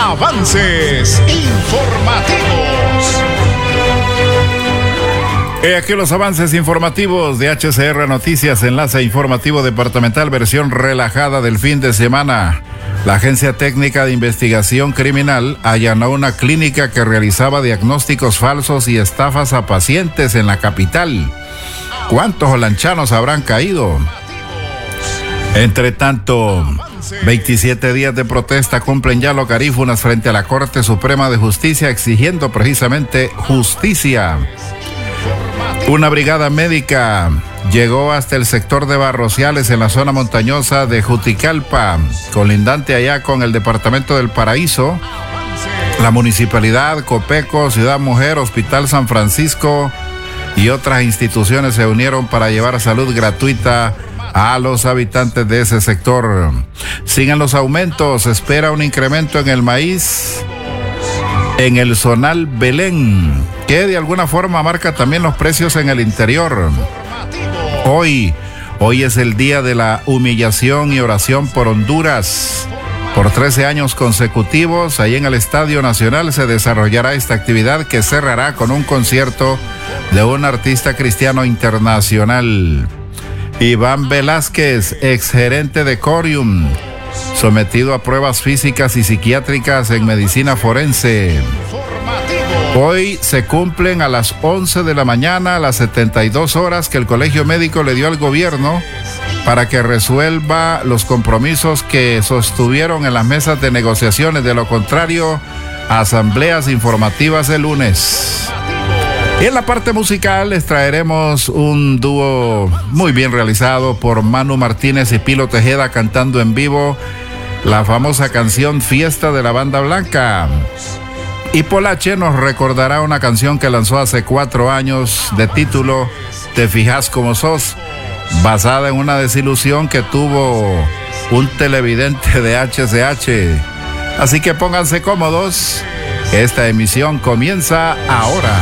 Avances informativos. Aquí los avances informativos de HCR Noticias, enlace informativo departamental, versión relajada del fin de semana. La Agencia Técnica de Investigación Criminal allanó una clínica que realizaba diagnósticos falsos y estafas a pacientes en la capital. ¿Cuántos olanchanos habrán caído? Entre tanto, 27 días de protesta cumplen ya los garífunas frente a la Corte Suprema de Justicia exigiendo precisamente justicia. Una brigada médica llegó hasta el sector de Barrociales en la zona montañosa de Juticalpa, colindante allá con el departamento del Paraíso. La municipalidad, Copeco, Ciudad Mujer, Hospital San Francisco y otras instituciones se unieron para llevar salud gratuita a los habitantes de ese sector. Siguen los aumentos, se espera un incremento en el maíz en el zonal Belén, que de alguna forma marca también los precios en el interior. Hoy es el día de la humillación y oración por Honduras. Por 13 años consecutivos, ahí en el Estadio Nacional se desarrollará esta actividad que cerrará con un concierto de un artista cristiano internacional. Iván Velázquez, exgerente de Corium, sometido a pruebas físicas y psiquiátricas en medicina forense. Hoy se cumplen a las 11 de la mañana las 72 horas que el Colegio Médico le dio al gobierno para que resuelva los compromisos que sostuvieron en las mesas de negociaciones. De lo contrario, asambleas informativas el lunes. Y en la parte musical les traeremos un dúo muy bien realizado por Manu Martínez y Pilo Tejeda cantando en vivo la famosa canción Fiesta de la Banda Blanca. Y Polache nos recordará una canción que lanzó hace 4 años de título Te fijas como sos, basada en una desilusión que tuvo un televidente de HCH. Así que pónganse cómodos, esta emisión comienza ahora.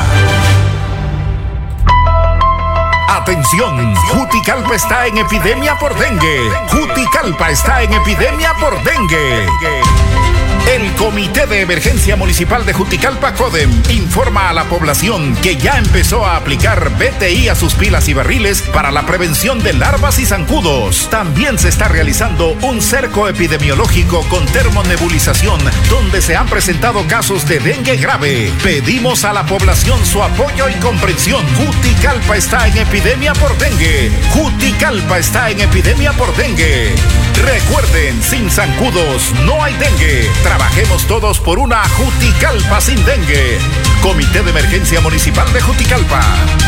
Atención, Juticalpa está en epidemia por dengue. Juticalpa está en epidemia por dengue. El Comité de Emergencia Municipal de Juticalpa, CODEM, informa a la población que ya empezó a aplicar BTI a sus pilas y barriles para la prevención de larvas y zancudos. También se está realizando un cerco epidemiológico con termonebulización, donde se han presentado casos de dengue grave. Pedimos a la población su apoyo y comprensión. Juticalpa está en epidemia por dengue. Juticalpa está en epidemia por dengue. Recuerden, sin zancudos no hay dengue. Trabajemos todos por una Juticalpa sin dengue. Comité de Emergencia Municipal de Juticalpa.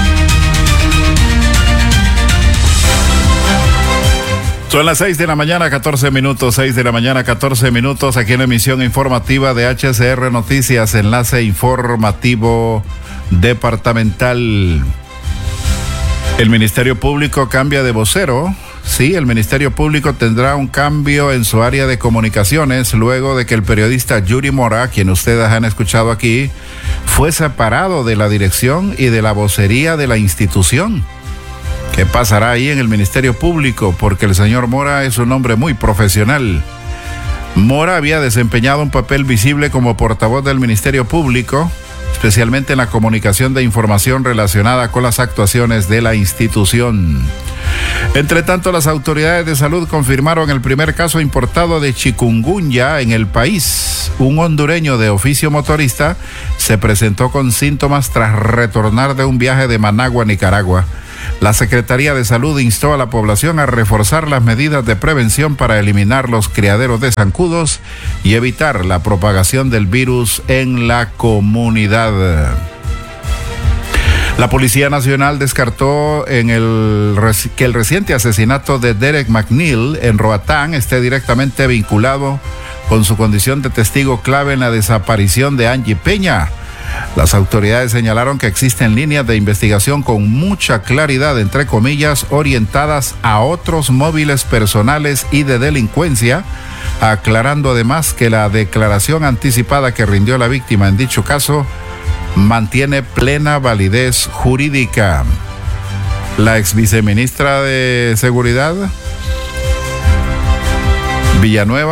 Son las 6 de la mañana, 14 minutos, 6 de la mañana, 14 minutos, aquí en la emisión informativa de HCR Noticias, enlace informativo departamental. El Ministerio Público cambia de vocero. Sí, el Ministerio Público tendrá un cambio en su área de comunicaciones luego de que el periodista Yuri Mora, quien ustedes han escuchado aquí, fue separado de la dirección y de la vocería de la institución. ¿Qué pasará ahí en el Ministerio Público? Porque el señor Mora es un hombre muy profesional. Mora había desempeñado un papel visible como portavoz del Ministerio Público, especialmente en la comunicación de información relacionada con las actuaciones de la institución. Entre tanto, las autoridades de salud confirmaron el primer caso importado de chikungunya en el país. Un hondureño de oficio motorista se presentó con síntomas tras retornar de un viaje de Managua a Nicaragua. La Secretaría de Salud instó a la población a reforzar las medidas de prevención para eliminar los criaderos de zancudos y evitar la propagación del virus en la comunidad. La Policía Nacional descartó que el reciente asesinato de Derek McNeil en Roatán esté directamente vinculado con su condición de testigo clave en la desaparición de Angie Peña. Las autoridades señalaron que existen líneas de investigación con mucha claridad, entre comillas, orientadas a otros móviles personales y de delincuencia, aclarando además que la declaración anticipada que rindió la víctima en dicho caso mantiene plena validez jurídica. La ex viceministra de Seguridad, Villanueva,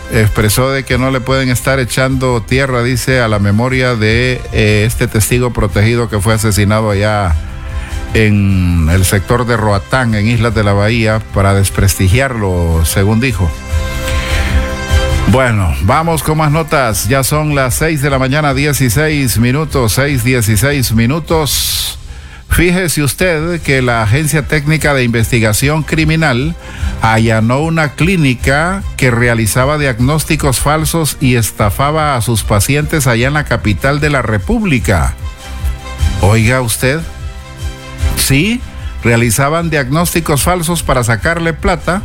expresó de que no le pueden estar echando tierra, dice, a la memoria de este testigo protegido que fue asesinado allá en el sector de Roatán, en Islas de la Bahía, para desprestigiarlo, según dijo. Bueno, vamos con más notas. Ya son las 6 de la mañana, 16 minutos, 6:16 minutos. Fíjese usted que la Agencia Técnica de Investigación Criminal allanó una clínica que realizaba diagnósticos falsos y estafaba a sus pacientes allá en la capital de la República. Oiga usted, sí, realizaban diagnósticos falsos para sacarle plata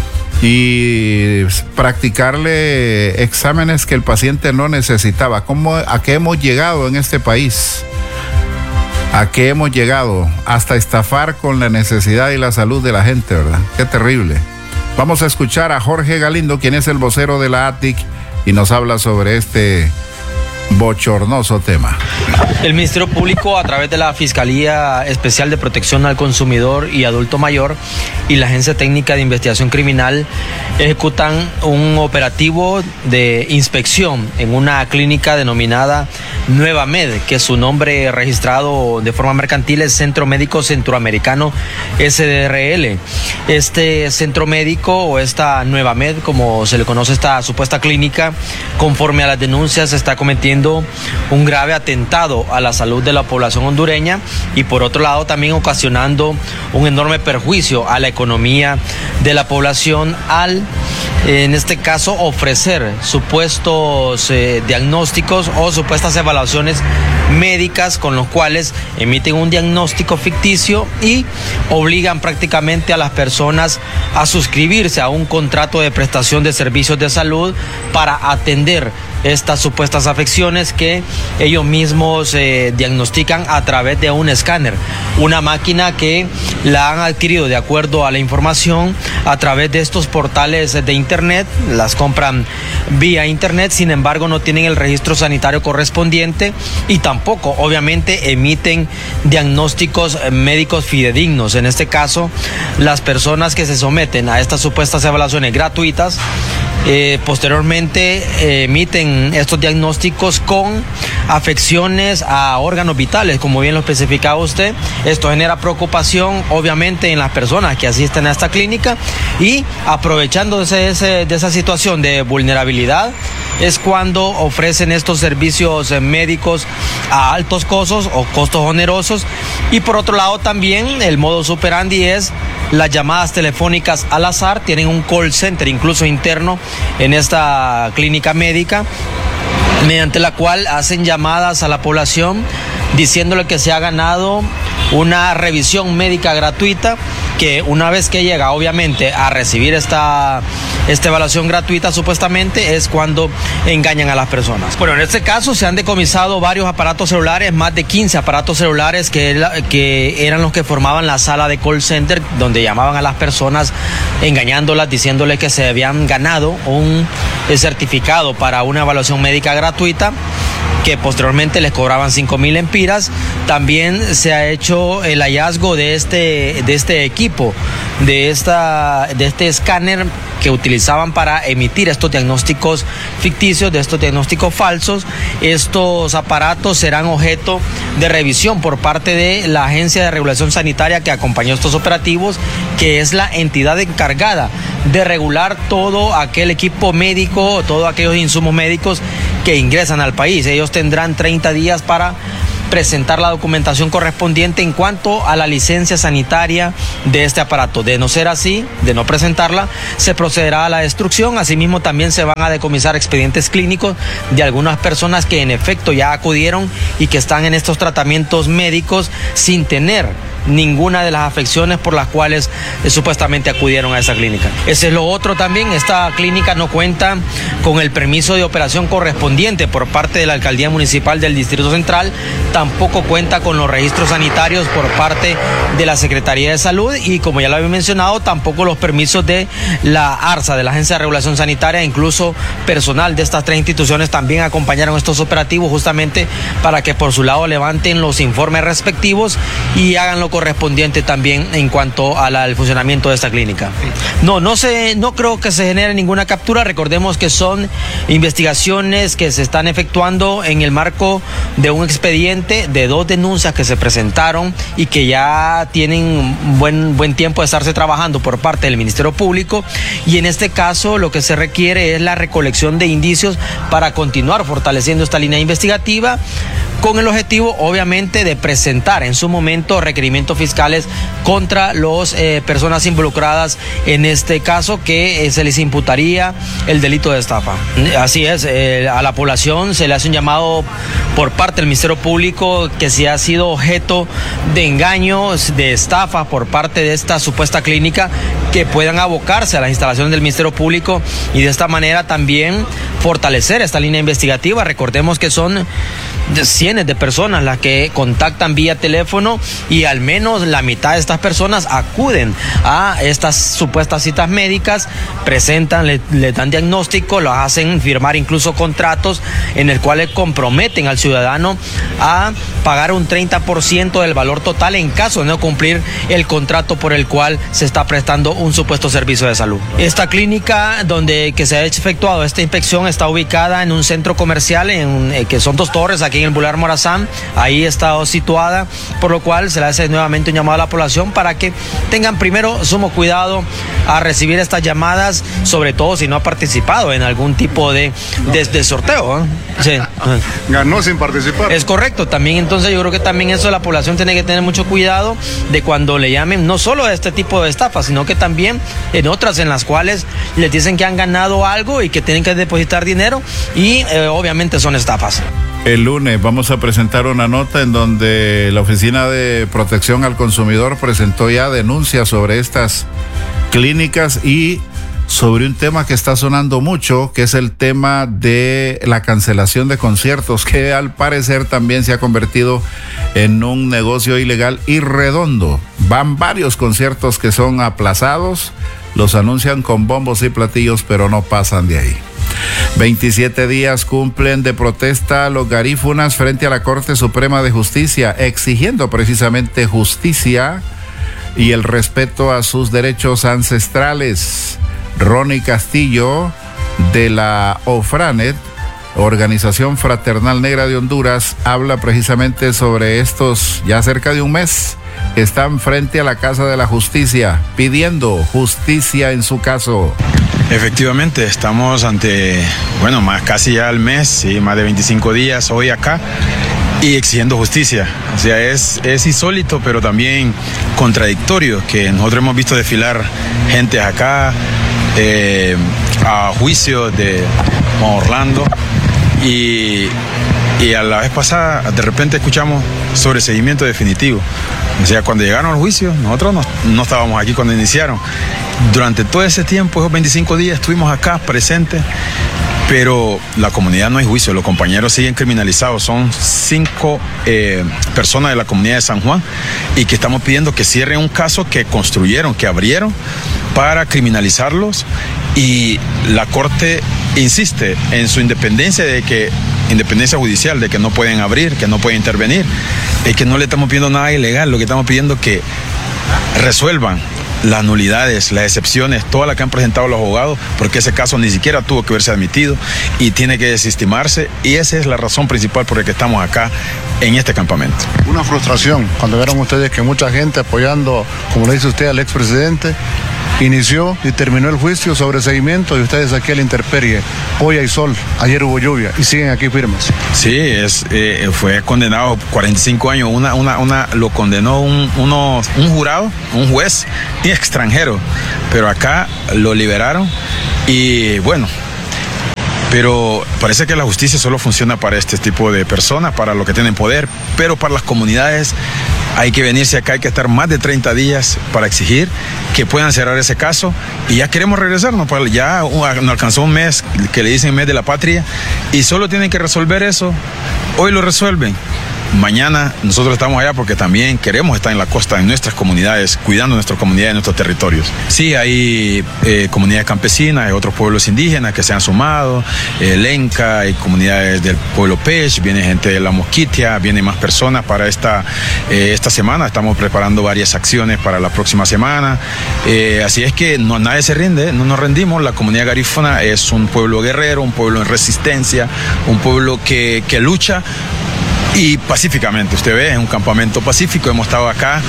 y practicarle exámenes que el paciente no necesitaba. ¿A qué hemos llegado en este país? ¿A qué hemos llegado? Hasta estafar con la necesidad y la salud de la gente, ¿verdad? Qué terrible. Vamos a escuchar a Jorge Galindo, quien es el vocero de la ATIC, y nos habla sobre este bochornoso tema. El Ministerio Público, a través de la Fiscalía Especial de Protección al Consumidor y Adulto Mayor y la Agencia Técnica de Investigación Criminal, ejecutan un operativo de inspección en una clínica denominada Nueva Med, que su nombre registrado de forma mercantil es Centro Médico Centroamericano SDRL. Este centro médico, o esta Nueva Med, como se le conoce esta supuesta clínica, conforme a las denuncias, está cometiendo un grave atentado a la salud de la población hondureña y, por otro lado, también ocasionando un enorme perjuicio a la economía de la población al, en este caso, ofrecer supuestos diagnósticos o supuestas evaluaciones médicas con los cuales emiten un diagnóstico ficticio y obligan prácticamente a las personas a suscribirse a un contrato de prestación de servicios de salud para atender estas supuestas afecciones que ellos mismos diagnostican a través de un escáner, una máquina que la han adquirido de acuerdo a la información a través de estos portales de internet, las compran vía internet, sin embargo no tienen el registro sanitario correspondiente y tampoco obviamente emiten diagnósticos médicos fidedignos. En este caso, las personas que se someten a estas supuestas evaluaciones gratuitas posteriormente emiten estos diagnósticos con afecciones a órganos vitales, como bien lo especificaba usted. Esto genera preocupación obviamente en las personas que asisten a esta clínica y, aprovechando de esa situación de vulnerabilidad, es cuando ofrecen estos servicios médicos a altos costos o costos onerosos. Y por otro lado también el modus operandi es las llamadas telefónicas al azar. Tienen un call center incluso interno en esta clínica médica, mediante la cual hacen llamadas a la población diciéndole que se ha ganado una revisión médica gratuita, que una vez que llega obviamente a recibir esta evaluación gratuita supuestamente es cuando engañan a las personas. Bueno, en este caso se han decomisado varios aparatos celulares, más de 15 aparatos celulares que eran los que formaban la sala de call center, donde llamaban a las personas engañándolas, diciéndoles que se habían ganado un certificado para una evaluación médica gratuita, que posteriormente les cobraban 5,000 empiras. También se ha hecho el hallazgo de este equipo, de este escáner que utilizaban para emitir estos diagnósticos ficticios, de estos diagnósticos falsos. Estos aparatos serán objeto de revisión por parte de la Agencia de Regulación Sanitaria que acompañó estos operativos, que es la entidad encargada de regular todo aquel equipo médico, todos aquellos insumos médicos que ingresan al país. Ellos tendrán 30 días para presentar la documentación correspondiente en cuanto a la licencia sanitaria de este aparato. De no ser así, de no presentarla, se procederá a la destrucción. Asimismo, también se van a decomisar expedientes clínicos de algunas personas que en efecto ya acudieron y que están en estos tratamientos médicos sin tener ninguna de las afecciones por las cuales supuestamente acudieron a esa clínica. Ese es lo otro también. Esta clínica no cuenta con el permiso de operación correspondiente por parte de la Alcaldía Municipal del Distrito Central, tampoco cuenta con los registros sanitarios por parte de la Secretaría de Salud y, como ya lo había mencionado, tampoco los permisos de la ARSA, de la Agencia de Regulación Sanitaria. Incluso personal de estas 3 instituciones también acompañaron estos operativos justamente para que por su lado levanten los informes respectivos y hagan lo correspondiente correspondiente también en cuanto al funcionamiento de esta clínica. No creo que se genere ninguna captura. Recordemos que son investigaciones que se están efectuando en el marco de un expediente de 2 denuncias que se presentaron y que ya tienen buen tiempo de estarse trabajando por parte del Ministerio Público, y en este caso lo que se requiere es la recolección de indicios para continuar fortaleciendo esta línea investigativa, con el objetivo obviamente de presentar en su momento requerimientos fiscales contra las personas involucradas en este caso, que se les imputaría el delito de estafa. Así es, a la población se le hace un llamado por parte del Ministerio Público que si ha sido objeto de engaños, de estafa por parte de esta supuesta clínica, que puedan abocarse a las instalaciones del Ministerio Público y de esta manera también fortalecer esta línea investigativa. Recordemos que son cientos de personas las que contactan vía teléfono y al menos la mitad de estas personas acuden a estas supuestas citas médicas, presentan, le dan diagnóstico, los hacen firmar incluso contratos en el cual comprometen al ciudadano a pagar un 30% del valor total en caso de no cumplir el contrato por el cual se está prestando un supuesto servicio de salud. Esta clínica que se ha efectuado esta inspección está ubicada en un centro comercial que son 2 torres aquí en el Boulevard Morazán. Ahí está situada, por lo cual se le hace nuevamente un llamado a la población para que tengan primero sumo cuidado a recibir estas llamadas, sobre todo si no ha participado en algún tipo de sorteo. Sí. Ganó sin participar. Es correcto, también entonces yo creo que también eso la población tiene que tener mucho cuidado de cuando le llamen, no solo a este tipo de estafas, sino que también en otras en las cuales les dicen que han ganado algo y que tienen que depositar dinero y obviamente son estafas. El lunes vamos a presentar una nota en donde la Oficina de Protección al Consumidor presentó ya denuncias sobre estas clínicas y sobre un tema que está sonando mucho, que es el tema de la cancelación de conciertos, que al parecer también se ha convertido en un negocio ilegal y redondo. Van varios conciertos que son aplazados, los anuncian con bombos y platillos, pero no pasan de ahí. 27 días cumplen de protesta los garífunas frente a la Corte Suprema de Justicia, exigiendo precisamente justicia y el respeto a sus derechos ancestrales. Ronnie Castillo, de la OFRANET, Organización Fraternal Negra de Honduras, habla precisamente sobre estos ya cerca de un mes que están frente a la Casa de la Justicia pidiendo justicia en su caso. Efectivamente, estamos ante, casi ya al mes, sí, más de 25 días hoy acá y exigiendo justicia. O sea, es insólito, pero también contradictorio que nosotros hemos visto desfilar gente acá a juicio de Orlando y a la vez pasada de repente escuchamos sobreseimiento definitivo. O sea, cuando llegaron al juicio, nosotros no estábamos aquí cuando iniciaron. Durante todo ese tiempo, esos 25 días, estuvimos acá presentes, pero la comunidad no hay juicio, los compañeros siguen criminalizados. Son 5 personas de la comunidad de San Juan y que estamos pidiendo que cierren un caso que construyeron, que abrieron para criminalizarlos, y la Corte insiste en su independencia judicial, de que no pueden abrir, que no pueden intervenir, y que no le estamos pidiendo nada ilegal. Lo que estamos pidiendo es que resuelvan las nulidades, las excepciones, todas las que han presentado los abogados, porque ese caso ni siquiera tuvo que verse admitido y tiene que desestimarse, y esa es la razón principal por la que estamos acá en este campamento. Una frustración cuando vieron ustedes que mucha gente apoyando, como le dice usted, al expresidente, inició y terminó el juicio sobre seguimiento, y ustedes aquí a la intemperie, hoy hay sol, ayer hubo lluvia y siguen aquí firmes. Sí, fue condenado 45 años, lo condenó un jurado, un juez extranjero, pero acá lo liberaron y pero parece que la justicia solo funciona para este tipo de personas, para los que tienen poder, pero para las comunidades hay que venirse acá, hay que estar más de 30 días para exigir que puedan cerrar ese caso, y ya queremos regresarnos, ya nos alcanzó un mes, que le dicen mes de la patria, y solo tienen que resolver eso. Hoy lo resuelven mañana nosotros estamos allá porque también queremos estar en la costa, en nuestras comunidades, cuidando nuestra comunidad y nuestros territorios. Sí, hay comunidades campesinas, hay otros pueblos indígenas que se han sumado, Lenca, hay comunidades del pueblo Pech, viene gente de la Mosquitia, vienen más personas para esta semana. Estamos preparando varias acciones para la próxima semana. Así es que nadie se rinde, no nos rendimos. La comunidad garífuna es un pueblo guerrero, un pueblo en resistencia, un pueblo que lucha y pacíficamente. Usted ve, es un campamento pacífico, hemos estado acá.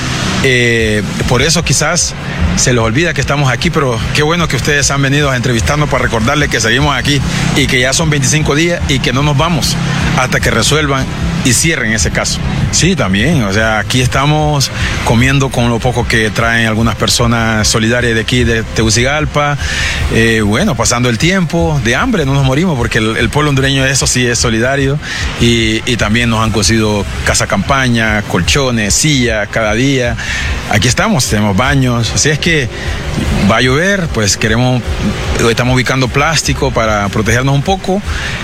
Por eso quizás se les olvida que estamos aquí, pero qué bueno que ustedes han venido a entrevistarnos para recordarles que seguimos aquí y que ya son 25 días y que no nos vamos hasta que resuelvan y cierren ese caso. Sí, también, o sea, aquí estamos comiendo con lo poco que traen algunas personas solidarias de aquí de Tegucigalpa, bueno, pasando el tiempo, de hambre no nos morimos porque el pueblo hondureño eso sí es solidario y también nos han cosido casa campaña, colchones, sillas cada día. Aquí estamos, tenemos baños, así es que va a llover, pues estamos ubicando plástico para protegernos un poco,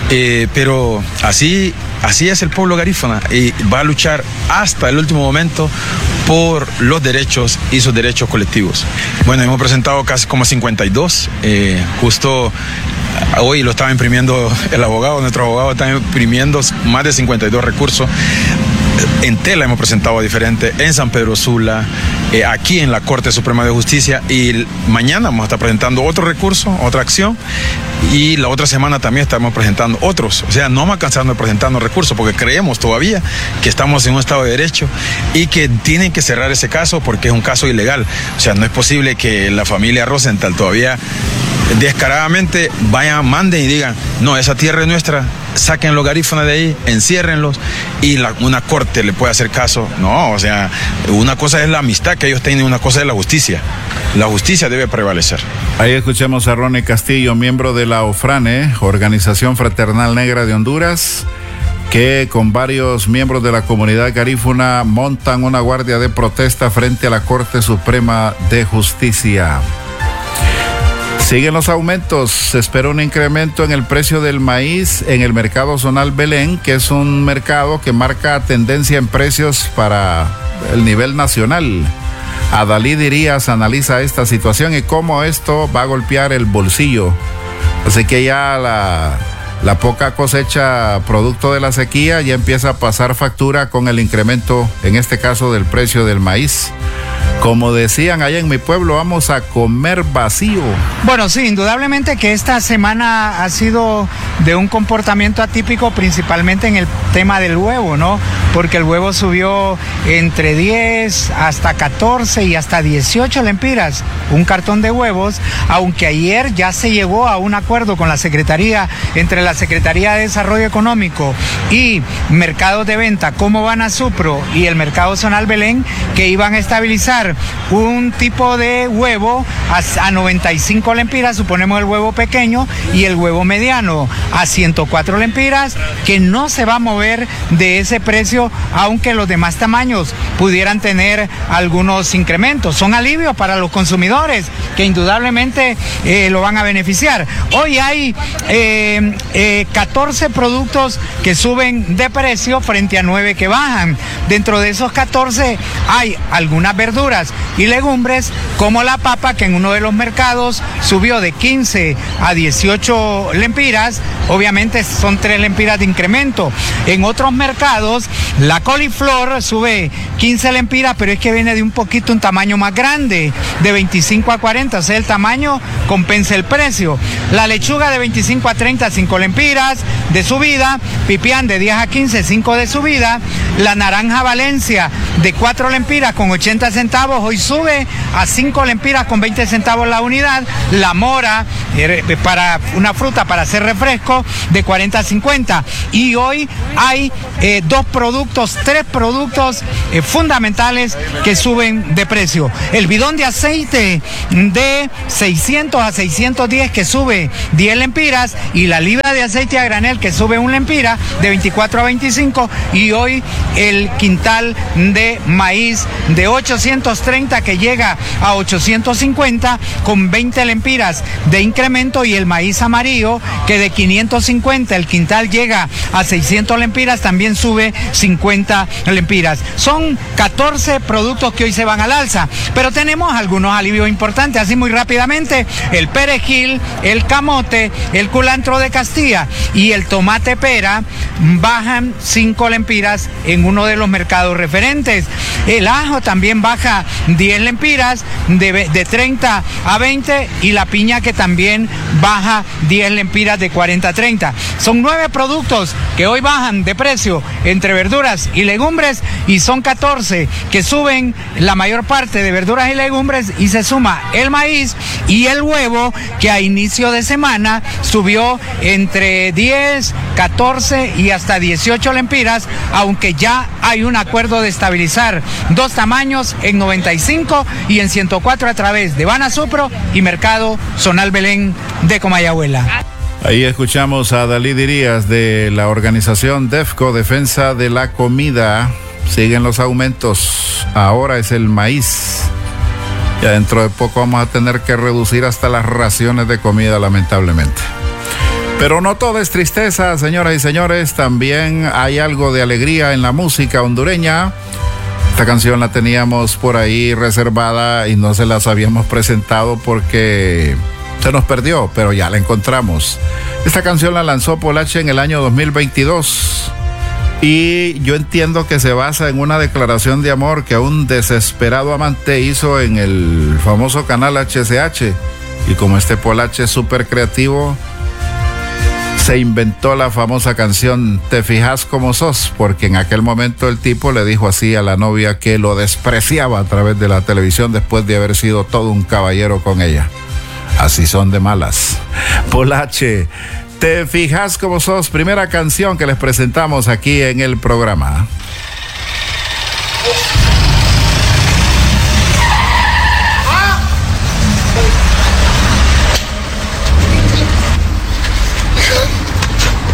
pero así es el pueblo garífuna y va a luchar hasta el último momento por los derechos y sus derechos colectivos. Bueno, hemos presentado casi como 52, justo hoy lo estaba imprimiendo nuestro abogado está imprimiendo más de 52 recursos. En Tela hemos presentado diferente, en San Pedro Sula, aquí en la Corte Suprema de Justicia, y mañana vamos a estar presentando otro recurso, otra acción, y la otra semana también estamos presentando otros. O sea, no vamos a cansarnos de presentarnos recursos porque creemos todavía que estamos en un Estado de Derecho y que tienen que cerrar ese caso porque es un caso ilegal. O sea, no es posible que la familia Rosenthal todavía descaradamente manden y digan, no, esa tierra es nuestra, saquen los garífunas de ahí, enciérrenlos y una corte le puede hacer caso. No, o sea, una cosa es la amistad que ellos tienen, una cosa es la justicia. La justicia debe prevalecer. Ahí escuchamos a Ronnie Castillo, miembro de la OFRANE, Organización Fraternal Negra de Honduras, que con varios miembros de la comunidad garífuna montan una guardia de protesta frente a la Corte Suprema de Justicia. Siguen los aumentos, se espera un incremento en el precio del maíz en el mercado zonal Belén, que es un mercado que marca tendencia en precios para el nivel nacional. Adalí Díaz analiza esta situación y cómo esto va a golpear el bolsillo. Así que ya la poca cosecha producto de la sequía ya empieza a pasar factura con el incremento, en este caso del precio del maíz. Como decían allá en mi pueblo, vamos a comer vacío. Bueno, sí, indudablemente que esta semana ha sido de un comportamiento atípico, principalmente en el tema del huevo, ¿no? Porque el huevo subió entre 10 hasta 14 y hasta 18 lempiras, un cartón de huevos, aunque ayer ya se llegó a un acuerdo con la Secretaría, entre la Secretaría de Desarrollo Económico y Mercados de Venta, como Banasupro y el Mercado Zonal Belén, que iban a estabilizar un tipo de huevo a 95 lempiras, suponemos el huevo pequeño, y el huevo mediano a 104 lempiras, que no se va a mover de ese precio, aunque los demás tamaños pudieran tener algunos incrementos. Son alivios para los consumidores que indudablemente lo van a beneficiar. Hoy hay 14 productos que suben de precio frente a 9 que bajan. Dentro de esos 14 hay algunas verduras y legumbres como la papa, que en uno de los mercados subió de 15 a 18 lempiras, obviamente son 3 lempiras de incremento. En otros mercados la coliflor sube 15 lempiras, pero es que viene de un tamaño más grande, de 25 a 40, o sea, el tamaño compensa el precio. La lechuga de 25 a 30, 5 lempiras de subida, pipián de 10 a 15, 5 de subida, la naranja Valencia de 4 lempiras con 80 centavos, hoy sube a 5 lempiras con 20 centavos la unidad. La mora, para una fruta para hacer refresco, de 40 a 50. Y hoy hay 3 productos fundamentales que suben de precio. El bidón de aceite de 600 a 610 que sube 10 lempiras, y la libra de aceite a granel que sube 1 lempira, de 24 a 25, y hoy el quintal de maíz de 830 que llega a 850 con 20 lempiras de incremento, y el maíz amarillo que de 550 el quintal llega a 600 lempiras, también sube 50 lempiras. Son 14 productos que hoy se van al alza, pero tenemos algunos alivios importantes, así muy rápidamente: el perejil, el camote, el culantro de Castilla y el tomate pera bajan 5 lempiras en uno de los mercados referentes. El ajo también baja 10 lempiras de 30 a 20, y la piña que también baja 10 lempiras de 40 a 30. Son 9 productos que hoy bajan de precio entre verduras y legumbres, y son 14 que suben la mayor parte de verduras y legumbres, y se suma el maíz y el huevo, que a inicio de semana subió entre 10, 14 y hasta 18 lempiras, aunque ya hay un acuerdo de estabilizar 2 tamaños en 95 y en 104 a través de Banasupro y Mercado Zonal Belén de Comayagüela. Ahí escuchamos a Dalí Dirías de la organización DEFCO, Defensa de la Comida. Siguen los aumentos, ahora es el maíz. Ya dentro de poco vamos a tener que reducir hasta las raciones de comida, lamentablemente. Pero no todo es tristeza, señoras y señores, también hay algo de alegría en la música hondureña. Esta canción la teníamos por ahí reservada y no se las habíamos presentado porque se nos perdió, pero ya la encontramos. Esta canción la lanzó Polache en el año 2022 y yo entiendo que se basa en una declaración de amor que un desesperado amante hizo en el famoso canal HCH, y como este Polache es súper creativo, se inventó la famosa canción Te fijas como sos, porque en aquel momento el tipo le dijo así a la novia que lo despreciaba a través de la televisión después de haber sido todo un caballero con ella. Así son de malas. Polache, Te fijas como sos, primera canción que les presentamos aquí en el programa.